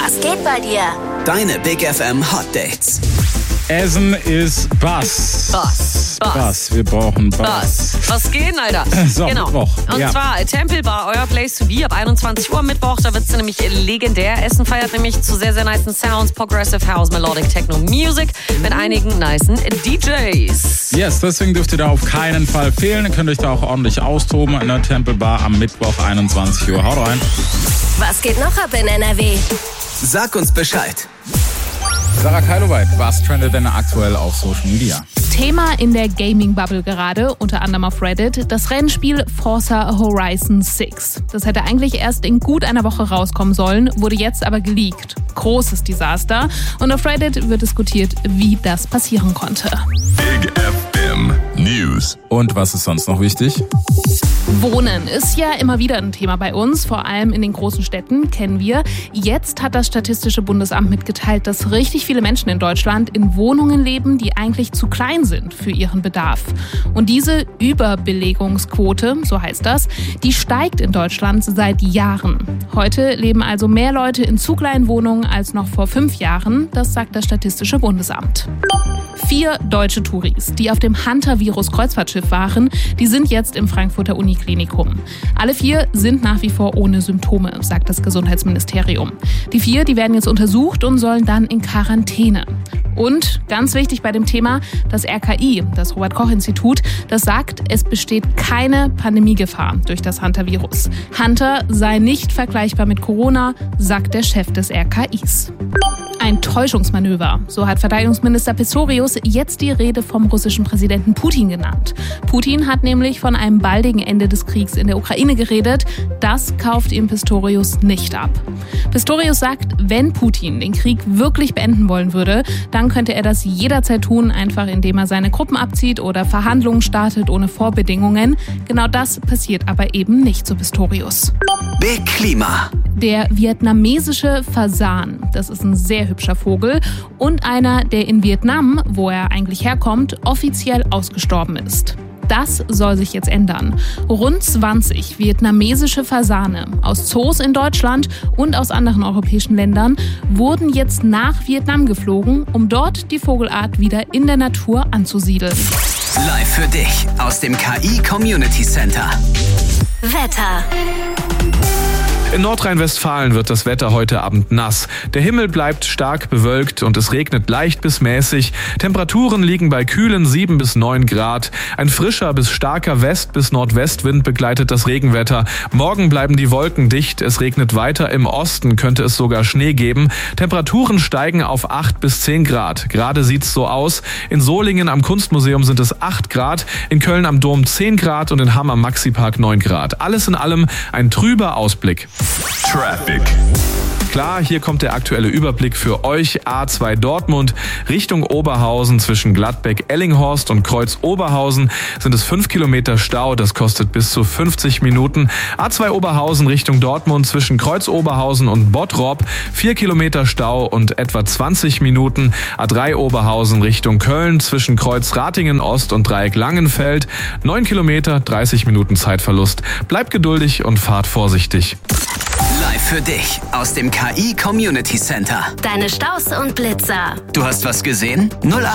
Was geht bei dir? Deine Big FM Hot Dates. Essen ist Bass. Bass. Wir brauchen Bass. Was geht, Alter? So, genau. Mittwoch. Und zwar Temple Bar, euer Place to be ab 21 Uhr Mittwoch. Da wird es nämlich legendär. Essen feiert nämlich zu sehr, sehr nicen Sounds, Progressive House, Melodic Techno Music mit einigen nicen DJs. Yes, deswegen dürft ihr da auf keinen Fall fehlen. Ihr könnt euch da auch ordentlich austoben in der Temple Bar am Mittwoch 21 Uhr. Haut rein. Was geht noch ab in NRW? Sag uns Bescheid. Sarah Keiloweit, was trendet denn aktuell auf Social Media? Thema in der Gaming-Bubble gerade, unter anderem auf Reddit, das Rennspiel Forza Horizon 6. Das hätte eigentlich erst in gut einer Woche rauskommen sollen, wurde jetzt aber geleakt. Großes Desaster. Und auf Reddit wird diskutiert, wie das passieren konnte. Big FM News. Und was ist sonst noch wichtig? Wohnen ist ja immer wieder ein Thema bei uns, vor allem in den großen Städten, kennen wir. Jetzt hat das Statistische Bundesamt mitgeteilt, dass richtig viele Menschen in Deutschland in Wohnungen leben, die eigentlich zu klein sind für ihren Bedarf. Und diese Überbelegungsquote, so heißt das, die steigt in Deutschland seit Jahren. Heute leben also mehr Leute in zu kleinen Wohnungen als noch vor 5 Jahren, das sagt das Statistische Bundesamt. 4 deutsche Touris, die auf dem Hunter-Virus-Kreuzfahrtschiff waren, die sind jetzt im Frankfurter Uniklinikum. Alle 4 sind nach wie vor ohne Symptome, sagt das Gesundheitsministerium. Die 4, die werden jetzt untersucht und sollen dann in Quarantäne. Und ganz wichtig bei dem Thema, das RKI, das Robert-Koch-Institut, das sagt, es besteht keine Pandemiegefahr durch das Hunter-Virus. Hunter sei nicht vergleichbar mit Corona, sagt der Chef des RKIs. Ein Täuschungsmanöver, so hat Verteidigungsminister Pistorius jetzt die Rede vom russischen Präsidenten Putin genannt. Putin hat nämlich von einem baldigen Ende des Kriegs in der Ukraine geredet. Das kauft ihm Pistorius nicht ab. Pistorius sagt, wenn Putin den Krieg wirklich beenden wollen würde, dann könnte er das jederzeit tun, einfach indem er seine Truppen abzieht oder Verhandlungen startet ohne Vorbedingungen. Genau das passiert aber eben nicht, so Pistorius. Big Klima. Der vietnamesische Fasan, das ist ein sehr hübscher Vogel und einer, der in Vietnam, wo er eigentlich herkommt, offiziell ausgestorben ist. Das soll sich jetzt ändern. Rund 20 vietnamesische Fasane aus Zoos in Deutschland und aus anderen europäischen Ländern wurden jetzt nach Vietnam geflogen, um dort die Vogelart wieder in der Natur anzusiedeln. Live für dich aus dem KI Community Center. Wetter. In Nordrhein-Westfalen wird das Wetter heute Abend nass. Der Himmel bleibt stark bewölkt und es regnet leicht bis mäßig. Temperaturen liegen bei kühlen 7 bis 9 Grad. Ein frischer bis starker West- bis Nordwestwind begleitet das Regenwetter. Morgen bleiben die Wolken dicht. Es regnet weiter. Im Osten könnte es sogar Schnee geben. Temperaturen steigen auf 8 bis 10 Grad. Gerade sieht's so aus. In Solingen am Kunstmuseum sind es 8 Grad. In Köln am Dom 10 Grad und in Hamm am Maxipark 9 Grad. Alles in allem ein trüber Ausblick. Traffic. Klar, hier kommt der aktuelle Überblick für euch. A2 Dortmund Richtung Oberhausen zwischen Gladbeck, Ellinghorst und Kreuz Oberhausen sind es 5 Kilometer Stau. Das kostet bis zu 50 Minuten. A2 Oberhausen Richtung Dortmund zwischen Kreuz Oberhausen und Bottrop 4 Kilometer Stau und etwa 20 Minuten. A3 Oberhausen Richtung Köln zwischen Kreuz Ratingen Ost und Dreieck Langenfeld 9 Kilometer, 30 Minuten Zeitverlust. Bleibt geduldig und fahrt vorsichtig. Live für dich aus dem KI Community Center. Deine Staus und Blitzer. Du hast was gesehen? 08